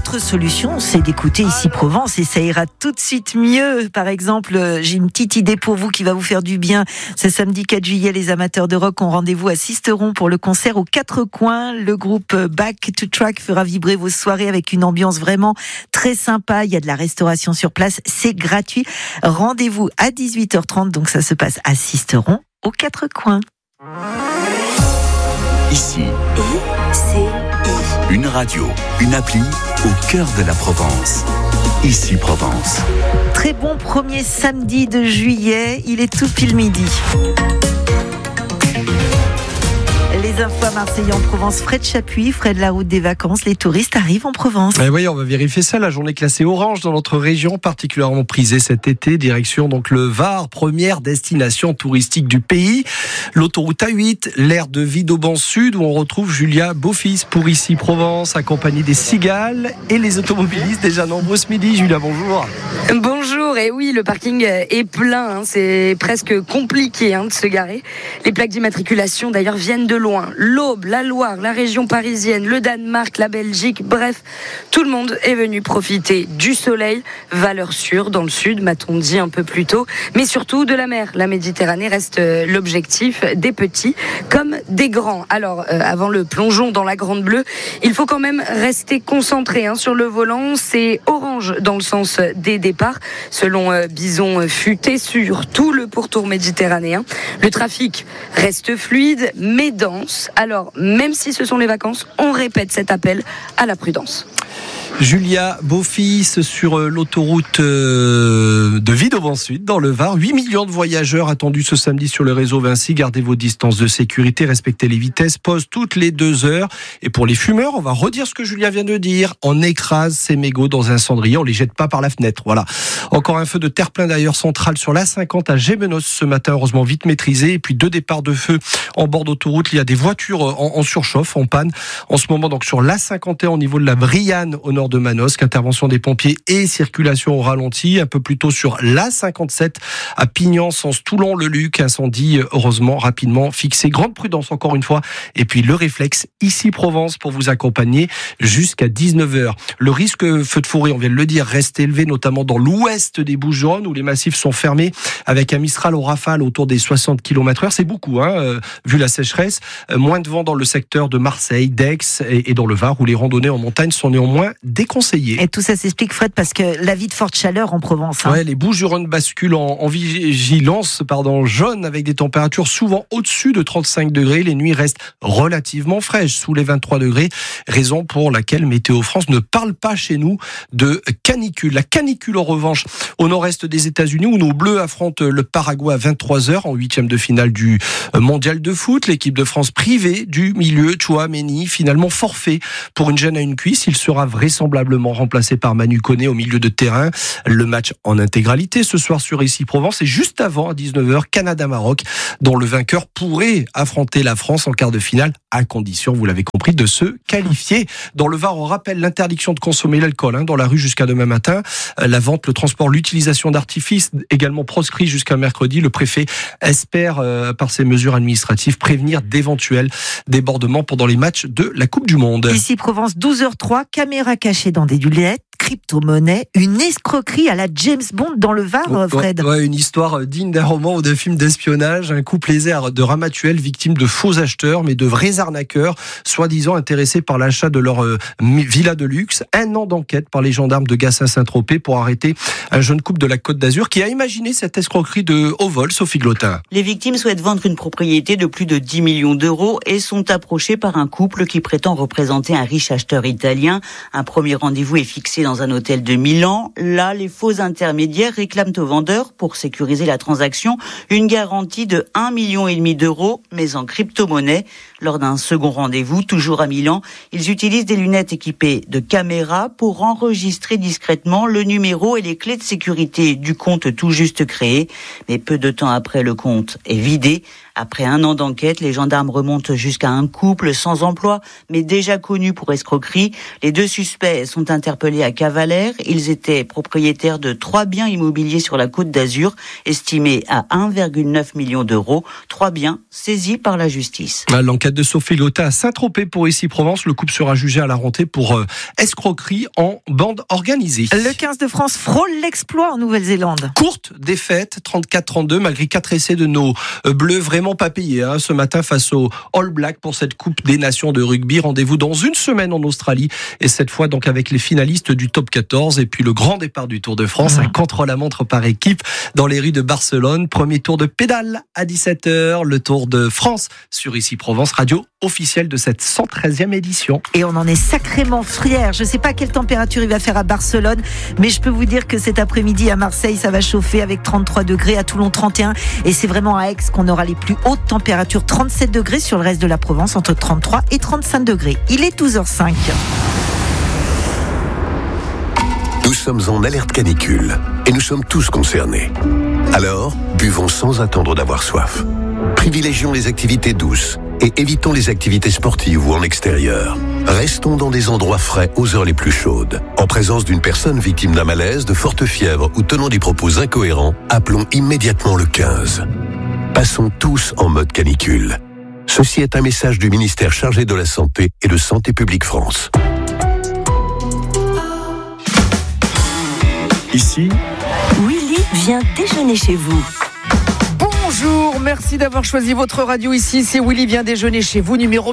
L'autre solution, c'est d'écouter Ici Provence et ça ira tout de suite mieux. Par exemple, j'ai une petite idée pour vous qui va vous faire du bien. Ce samedi 4 juillet, les amateurs de rock ont rendez-vous à Sisteron pour le concert aux Quatre Coins. Le groupe Back to Track fera vibrer vos soirées avec une ambiance vraiment très sympa. Il y a de la restauration sur place, c'est gratuit. Rendez-vous à 18h30, donc ça se passe à Sisteron, aux Quatre Coins. Ici, une radio, une appli au cœur de la Provence. Ici Provence. Très bon premier samedi de juillet, il est tout pile midi. Les infos à Marseille en Provence, Fred Chapuis, Fred la route des vacances, les touristes arrivent en Provence. Et oui, on va vérifier ça, la journée classée orange dans notre région, particulièrement prisée cet été, direction donc le Var, première destination touristique du pays. L'autoroute A8, l'aire de Vidauban Sud, où on retrouve Julia Beaufils pour Ici Provence, accompagnée des cigales et les automobilistes déjà nombreux ce midi. Julia, bonjour. Bonjour, et oui, le parking est plein, c'est presque compliqué de se garer. Les plaques d'immatriculation d'ailleurs viennent de loin. L'Aube, la Loire, la région parisienne, le Danemark, la Belgique, bref, tout le monde est venu profiter du soleil, valeur sûre dans le sud, m'a-t-on dit un peu plus tôt, mais surtout de la mer. La Méditerranée reste l'objectif des petits comme des grands. Alors, avant le plongeon dans la Grande Bleue, il faut quand même rester concentré sur le volant. C'est orange dans le sens des départs, selon Bison Futé sur tout le pourtour méditerranéen. Le trafic reste fluide, mais dense. Alors, même si ce sont les vacances, on répète cet appel à la prudence. Julia Beaufils sur l'autoroute de Vidauban Sud dans le Var. 8 millions de voyageurs attendus ce samedi sur le réseau Vinci. Gardez vos distances de sécurité, respectez les vitesses, pause toutes les 2 heures. Et pour les fumeurs, on va redire ce que Julia vient de dire. On écrase ces mégots dans un cendrier, on les jette pas par la fenêtre. Voilà. Encore un feu de terre-plein d'ailleurs central sur l'A50 à Gémenos ce matin, heureusement vite maîtrisé. Et puis 2 départs de feu en bord d'autoroute. Il y a des voitures en surchauffe, en panne. En ce moment, donc sur l'A51 au niveau de la Brianne au nord de Manosque, intervention des pompiers et circulation au ralenti. Un peu plus tôt sur l'A57 à Pignan, sens Toulon-le-Luc, incendie heureusement rapidement fixé. Grande prudence encore une fois. Et puis le réflexe Ici Provence pour vous accompagner jusqu'à 19h. Le risque feu de forêt, on vient de le dire, reste élevé, notamment dans l'ouest des Bouches-du-Rhône où les massifs sont fermés avec un Mistral au rafale autour des 60 km/h. C'est beaucoup, vu la sécheresse. Moins de vent dans le secteur de Marseille, d'Aix et dans le Var où les randonnées en montagne sont néanmoins déconseillées. Et tout ça s'explique, Fred, parce que la vie de forte chaleur en Provence. Ouais, les Bouches-du-Rhône basculent en vigilance jaune avec des températures souvent au-dessus de 35 degrés. Les nuits restent relativement fraîches, sous les 23 degrés. Raison pour laquelle Météo France ne parle pas chez nous de canicule. La canicule, en revanche, au nord-est des États-Unis, où nos Bleus affrontent le Paraguay à 23h en 8e de finale du mondial de foot. L'équipe de France privée du milieu Tchouaméni, finalement forfait pour une gêne à une cuisse. Il sera vraisemblablement remplacé par Manu Koné au milieu de terrain. Le match en intégralité ce soir sur Ici Provence et juste avant à 19h, Canada-Maroc, dont le vainqueur pourrait affronter la France en quart de finale à condition, vous l'avez compris, de se qualifier. Dans le Var, on rappelle l'interdiction de consommer l'alcool dans la rue jusqu'à demain matin. La vente, le transport, l'utilisation d'artifices également proscrit jusqu'à mercredi. Le préfet espère, par ces mesures administratives, prévenir d'éventuels débordements pendant les matchs de la Coupe du Monde. Ici Provence, 12h03, caméra cachée dans des lunettes, crypto-monnaie, une escroquerie à la James Bond dans le Var, Fred. Ouais, une histoire digne d'un roman ou d'un film d'espionnage. Un couple aisé de Ramatuelle, victime de faux acheteurs, mais de vrais arnaqueurs, soi-disant intéressés par l'achat de leur villa de luxe. 1 an d'enquête par les gendarmes de Gassin-Saint-Tropez pour arrêter un jeune couple de la Côte d'Azur qui a imaginé cette escroquerie de haut vol. Sophie Glotin. Les victimes souhaitent vendre une propriété de plus de 10 millions d'euros et sont approchées par un couple qui prétend représenter un riche acheteur italien. Un premier rendez-vous est fixé dans un hôtel de Milan. Là, les faux intermédiaires réclament aux vendeurs, pour sécuriser la transaction, une garantie de 1,5 million d'euros, mais en crypto-monnaie. Lors d'un second rendez-vous, toujours à Milan, ils utilisent des lunettes équipées de caméras pour enregistrer discrètement le numéro et les clés de sécurité du compte tout juste créé. Mais peu de temps après, le compte est vidé. Après un an d'enquête, les gendarmes remontent jusqu'à un couple sans emploi, mais déjà connu pour escroquerie. Les 2 suspects sont interpellés à Cavalère. Ils étaient propriétaires de 3 biens immobiliers sur la Côte d'Azur, estimés à 1,9 million d'euros. 3 biens saisis par la justice. L'enquête de Sophie Lotta à Saint-Tropez pour Issy-Provence. Le couple sera jugé à la rentrée pour escroquerie en bande organisée. Le 15 de France frôle l'exploit en Nouvelle-Zélande. Courte défaite, 34-32, malgré 4 essais de nos Bleus, vraiment pas payés ce matin face aux All Blacks pour cette Coupe des Nations de rugby. Rendez-vous dans une semaine en Australie et cette fois donc avec les finalistes du top 14 et puis le grand départ du Tour de France, un contre-la-montre par équipe dans les rues de Barcelone. Premier tour de pédale à 17h, le Tour de France sur Issy-Provence, radio officielle de cette 113e édition. Et on en est sacrément fiers. Je ne sais pas quelle température il va faire à Barcelone, mais je peux vous dire que cet après-midi à Marseille, ça va chauffer avec 33 degrés, à Toulon 31. Et c'est vraiment à Aix qu'on aura les plus hautes températures, 37 degrés sur le reste de la Provence, entre 33 et 35 degrés. Il est 12h05. Nous sommes en alerte canicule et nous sommes tous concernés. Alors, buvons sans attendre d'avoir soif. Privilégions les activités douces et évitons les activités sportives ou en extérieur. Restons dans des endroits frais aux heures les plus chaudes. En présence d'une personne victime d'un malaise, de forte fièvre ou tenant des propos incohérents, appelons immédiatement le 15. Passons tous en mode canicule. Ceci est un message du ministère chargé de la Santé et de Santé publique France. Ici, Willy vient déjeuner chez vous. Bonjour, merci d'avoir choisi votre radio ici. C'est Willy vient déjeuner chez vous, numéro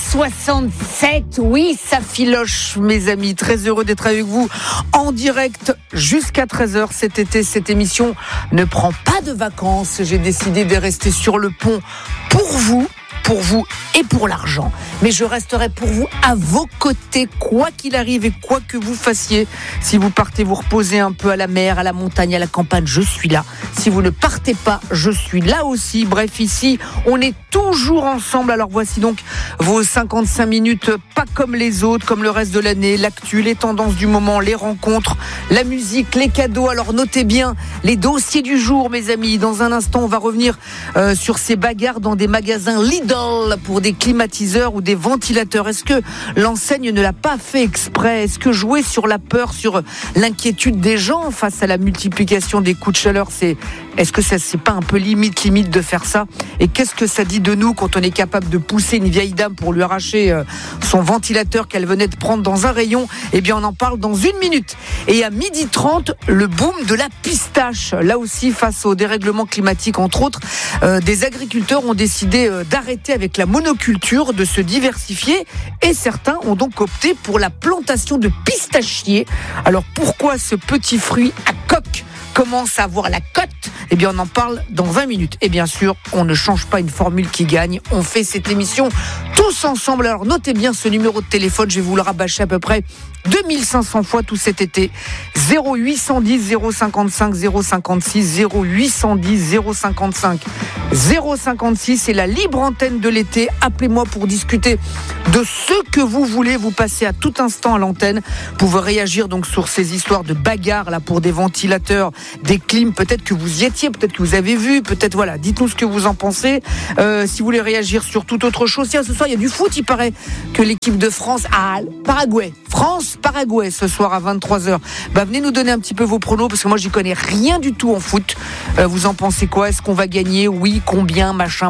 1067. Oui, ça filoche, mes amis. Très heureux d'être avec vous en direct jusqu'à 13h cet été. Cette émission ne prend pas de vacances. J'ai décidé de rester sur le pont pour vous et pour l'argent. Mais je resterai pour vous à vos côtés, quoi qu'il arrive et quoi que vous fassiez. Si vous partez vous reposer un peu à la mer, à la montagne, à la campagne, je suis là. Si vous ne partez pas, je suis là aussi. Bref, ici, on est toujours ensemble. Alors voici donc vos 55 minutes, pas comme les autres, comme le reste de l'année, l'actu, les tendances du moment, les rencontres, la musique, les cadeaux. Alors notez bien les dossiers du jour, mes amis. Dans un instant, on va revenir sur ces bagarres dans des magasins Lidl pour des climatiseurs ou des ventilateurs. Est-ce que l'enseigne ne l'a pas fait exprès? Est-ce que jouer sur la peur, sur l'inquiétude des gens face à la multiplication des coups de chaleur, est-ce que ça c'est pas un peu limite de faire ça? Et qu'est-ce que ça dit de nous quand on est capable de pousser une vieille dame pour lui arracher son ventilateur qu'elle venait de prendre dans un rayon? Eh bien on en parle dans une minute. Et à 12h30, le boom de la pistache. Là aussi, face au dérèglement climatique entre autres, des agriculteurs ont décidé d'arrêter avec la monoculture, de se diversifier, et certains ont donc opté pour la plantation de pistachiers. Alors pourquoi ce petit fruit à coque commence à avoir la cote? Eh bien on en parle dans 20 minutes. Et bien sûr, on ne change pas une formule qui gagne. On fait cette émission tous ensemble. Alors notez bien ce numéro de téléphone, je vais vous le rabâcher à peu près 2500 fois tout cet été. 0810 055 056 0810 055 056. C'est la libre antenne de l'été. Appelez-moi pour discuter de ce que vous voulez. Vous passez à tout instant à l'antenne. Vous pouvez réagir donc sur ces histoires de bagarres là pour des ventilateurs, des clims. Peut-être que vous y étiez, peut-être que vous avez vu, peut-être voilà. Dites-nous ce que vous en pensez. Si vous voulez réagir sur toute autre chose. Tiens, ce soir il y a du foot. Il paraît que l'équipe de France a Paraguay. France-Paraguay ce soir à 23h. Venez nous donner un petit peu vos pronos parce que moi j'y connais rien du tout en foot. Vous en pensez quoi? Est-ce qu'on va gagner? Oui, combien? Machin.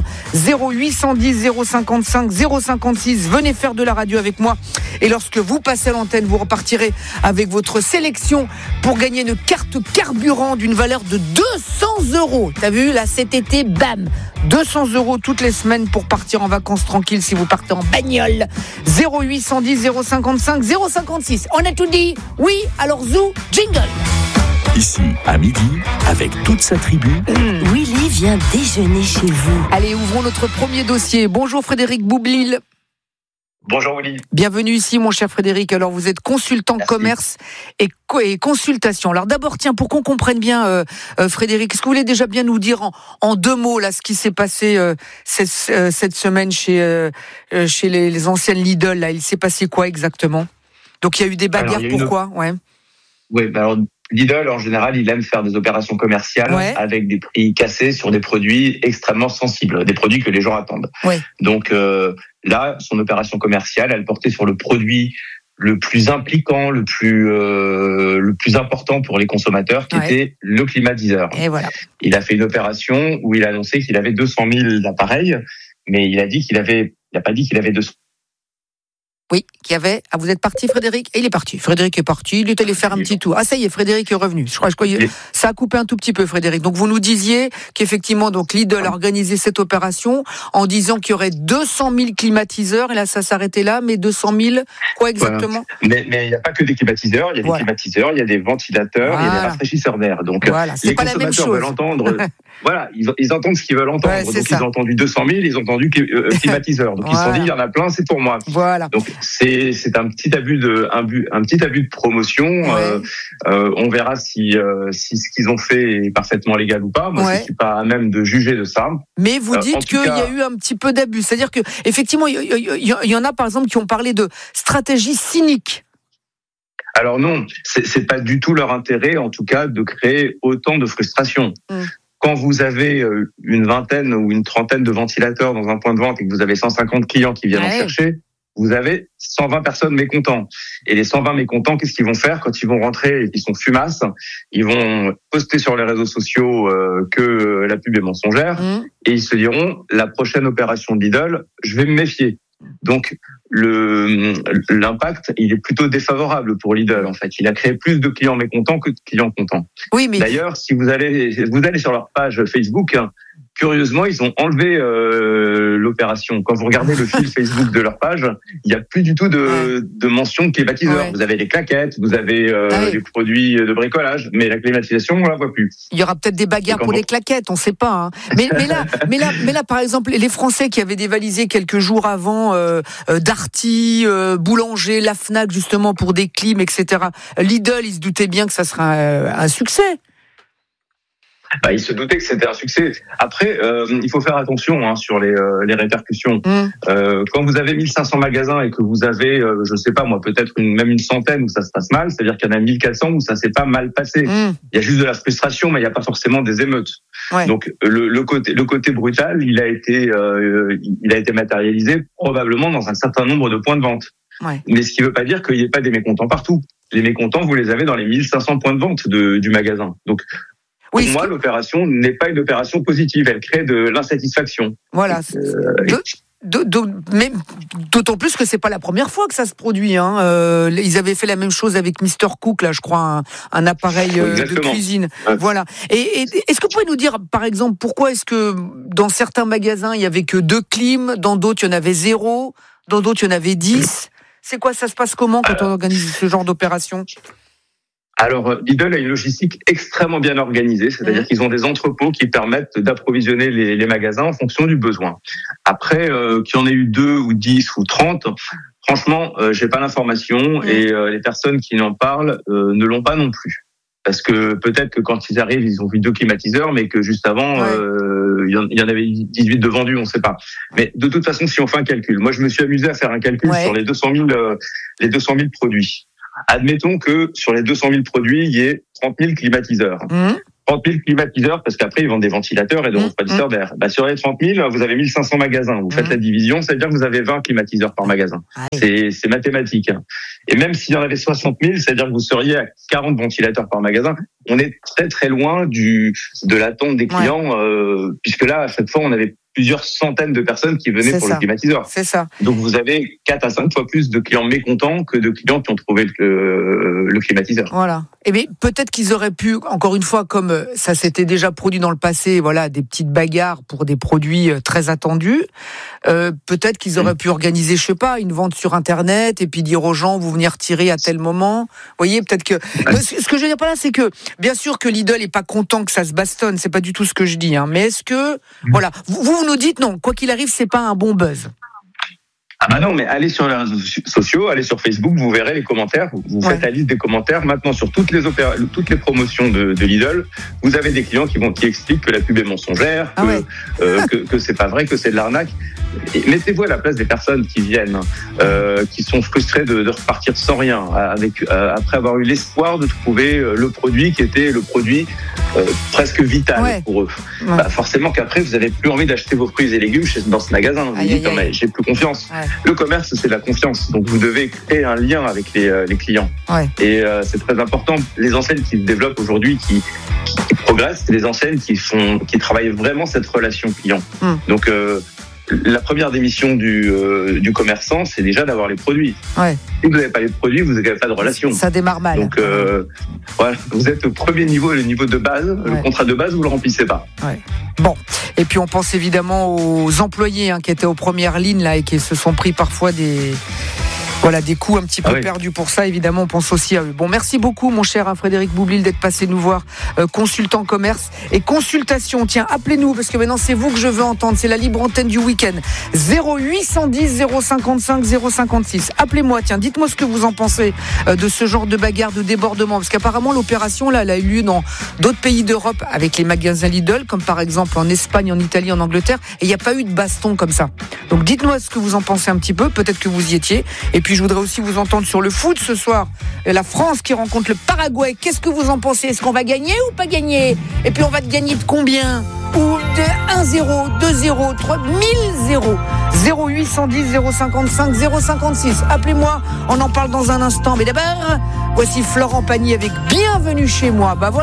0810 055 056. Venez faire de la radio avec moi. Et lorsque vous passez à l'antenne, vous repartirez avec votre sélection pour gagner une carte carburant d'une valeur de 200 €. T'as vu là cet été, bam, 200 € toutes les semaines pour partir en vacances tranquille si vous partez en bagnole. 0810 055 056. On a tout dit? Oui, alors zou, jingle. ici à midi, avec toute sa tribu. Willy vient déjeuner chez vous. Allez, ouvrons notre premier dossier. Bonjour Frédéric Boublil. Bonjour Willy. Bienvenue ici mon cher Frédéric. Alors vous êtes consultant commerce et consultation. Alors d'abord tiens, pour qu'on comprenne bien Frédéric, est-ce que vous voulez déjà bien nous dire en 2 mots là ce qui s'est passé cette semaine chez les anciennes Lidl là, il s'est passé quoi exactement? Donc il y a eu des bagarres, pourquoi? Oui, alors Lidl, en général, il aime faire des opérations commerciales avec des prix cassés sur des produits extrêmement sensibles, des produits que les gens attendent. Ouais. Donc là, son opération commerciale, elle portait sur le produit le plus impliquant, le plus important pour les consommateurs, qui était le climatiseur. Et voilà. Il a fait une opération où il a annoncé qu'il avait 200 000 appareils, mais il a pas dit qu'il avait 200. Oui, qu'il y avait. Ah, vous êtes parti, Frédéric? Et il est parti. Frédéric est parti. Il est allé faire un petit tour. Ah, ça y est, Frédéric est revenu. Je crois ça a coupé un tout petit peu, Frédéric. Donc, vous nous disiez qu'effectivement, donc, Lidl a organisé cette opération en disant qu'il y aurait 200 000 climatiseurs. Et là, ça s'arrêtait là. Mais 200 000, quoi exactement? Mais il n'y a pas que des climatiseurs. Il y a des climatiseurs, il y a des ventilateurs, il y a des rafraîchisseurs d'air. Donc, les consommateurs veulent entendre. Voilà, ils entendent ce qu'ils veulent entendre. Donc, ils ont entendu 200 000, ils ont entendu climatiseur. Donc, ils se sont dit, il y en a plein, c'est pour moi. Voilà. Donc, c'est un petit abus de promotion. On verra si ce qu'ils ont fait est parfaitement légal ou pas. Moi, je suis pas à même de juger de ça. Mais vous dites qu'il y a eu un petit peu d'abus. C'est-à-dire que effectivement, il y en a par exemple qui ont parlé de stratégie cynique. Alors non, c'est pas du tout leur intérêt, en tout cas, de créer autant de frustration. Quand vous avez une vingtaine ou une trentaine de ventilateurs dans un point de vente et que vous avez 150 clients qui viennent en chercher, vous avez 120 personnes mécontents. Et les 120 mécontents, qu'est-ce qu'ils vont faire quand ils vont rentrer et qu'ils sont fumasses? Ils vont poster sur les réseaux sociaux que la pub est mensongère et ils se diront, la prochaine opération de Lidl, je vais me méfier. Donc, l'impact, il est plutôt défavorable pour Lidl, en fait. Il a créé plus de clients mécontents que de clients contents. Oui, mais... D'ailleurs, si vous allez sur leur page Facebook, curieusement, ils ont enlevé l'opération. Quand vous regardez le fil Facebook de leur page, il n'y a plus du tout de mention de climatiseur. Vous avez les claquettes, vous avez les produits de bricolage, mais la climatisation, on la voit plus. Il y aura peut-être des bagarres pour les claquettes, on ne sait pas. Hein. Mais là, par exemple, les Français qui avaient dévalisé quelques jours avant Darty, Boulanger, la Fnac, justement pour des clims, etc. Lidl, ils se doutaient bien que ça serait un succès. Il se doutait que c'était un succès. Après, il faut faire attention sur les répercussions. Quand vous avez 1500 magasins et que vous avez, je sais pas moi, peut-être même une centaine où ça se passe mal, c'est-à-dire qu'il y en a 1400 où ça s'est pas mal passé. Il y a juste de la frustration, mais il n'y a pas forcément des émeutes. Donc le côté brutal, il a été matérialisé probablement dans un certain nombre de points de vente. Mais ce qui ne veut pas dire qu'il n'y ait pas des mécontents partout. Les mécontents, vous les avez dans les 1500 points de vente du magasin. Donc pour moi, l'opération n'est pas une opération positive. Elle crée de l'insatisfaction. Voilà. Mais d'autant plus que c'est pas la première fois que ça se produit. Ils avaient fait la même chose avec Mr Cook, là, je crois, un appareil de cuisine. Voilà. Et est-ce que vous pouvez nous dire, par exemple, pourquoi est-ce que dans certains magasins il y avait que 2 clims, dans d'autres il y en avait 0, dans d'autres il y en avait 10? C'est quoi, ça se passe comment quand on organise ce genre d'opération? Alors, Lidl a une logistique extrêmement bien organisée, c'est-à-dire qu'ils ont des entrepôts qui permettent d'approvisionner les magasins en fonction du besoin. Après, qu'il y en ait eu 2 ou 10 ou 30, franchement, j'ai pas l'information et les personnes qui en parlent ne l'ont pas non plus. Parce que peut-être que quand ils arrivent, ils ont vu 2 climatiseurs, mais que juste avant, il y en avait 18 de vendus, on ne sait pas. Mais de toute façon, si on fait un calcul, moi je me suis amusé à faire un calcul sur les 200 000 produits. Admettons que sur les 200 000 produits, il y ait 30 000 climatiseurs. 30 000 climatiseurs, parce qu'après, ils vendent des ventilateurs et des refroidisseurs d'air. Sur les 30 000, vous avez 1500 magasins. Vous faites la division, ça veut dire que vous avez 20 climatiseurs par magasin. C'est mathématique. Et même s'il y en avait 60 000, ça veut dire que vous seriez à 40 ventilateurs par magasin. On est très très loin de l'attente des clients, puisque là, à chaque fois, on avait plusieurs centaines de personnes qui venaient pour le climatiseur. C'est ça. Donc vous avez 4 à 5 fois plus de clients mécontents que de clients qui ont trouvé le climatiseur. Voilà. Et bien peut-être qu'ils auraient pu, encore une fois, comme ça s'était déjà produit dans le passé, voilà, des petites bagarres pour des produits très attendus. Peut-être qu'ils auraient pu organiser, je sais pas, une vente sur Internet et puis dire aux gens, vous venez retirer à tel moment. Vous voyez, peut-être que... Ce que je veux dire par là, c'est que, bien sûr que Lidl est pas content que ça se bastonne, c'est pas du tout ce que je dis, mais est-ce que, voilà, vous nous dites non, quoi qu'il arrive, c'est pas un bon buzz. Non, mais allez sur les réseaux sociaux, allez sur Facebook, vous verrez les commentaires, vous faites la liste des commentaires. Maintenant, sur toutes les promotions de Lidl, vous avez des clients qui expliquent que la pub est mensongère, que c'est pas vrai, que c'est de l'arnaque. mettez-vous à la place des personnes qui viennent, qui sont frustrées de repartir sans rien, après avoir eu l'espoir de trouver le produit qui était le produit presque vital pour eux. Ouais. Forcément qu'après, vous n'avez plus envie d'acheter vos fruits et légumes dans ce magasin. Vous dites, mais j'ai plus confiance. Ouais. Le commerce, c'est la confiance. Donc, vous devez créer un lien avec les clients. Ouais. Et c'est très important. Les enseignes qui se développent aujourd'hui, qui progressent, c'est les enseignes qui travaillent vraiment cette relation client. Donc, la première des missions du commerçant, c'est déjà d'avoir les produits. Ouais. Si vous n'avez pas les produits, vous n'avez pas de relation. Ça démarre mal. Donc, voilà, vous êtes au premier niveau, le niveau de base. Le contrat de base, vous ne le remplissez pas. Ouais. Bon, et puis on pense évidemment aux employés qui étaient aux premières lignes là, et qui se sont pris parfois des coups un petit peu perdus pour ça. Évidemment, on pense aussi à eux. Bon, merci beaucoup, mon cher Frédéric Boublil, d'être passé nous voir, consultant commerce et consultation. Tiens, appelez-nous, parce que maintenant, c'est vous que je veux entendre. C'est la libre antenne du week-end. 0810 055 056. Appelez-moi, tiens, dites-moi ce que vous en pensez de ce genre de bagarre, de débordement. Parce qu'apparemment, l'opération, là, elle a eu lieu dans d'autres pays d'Europe avec les magasins Lidl, comme par exemple en Espagne, en Italie, en Angleterre. Et il n'y a pas eu de baston comme ça. Donc, dites-moi ce que vous en pensez un petit peu. Peut-être que vous y étiez. Et puis, je voudrais aussi vous entendre sur le foot ce soir. La France qui rencontre le Paraguay. Qu'est-ce que vous en pensez ? Est-ce qu'on va gagner ou pas gagner ? Et puis on va gagner de combien ? Ou de 1-0, 2-0, 3 0 0810 055 056. Appelez-moi, on en parle dans un instant. Mais d'abord, voici Florent Pagny avec Bienvenue chez moi. Voilà.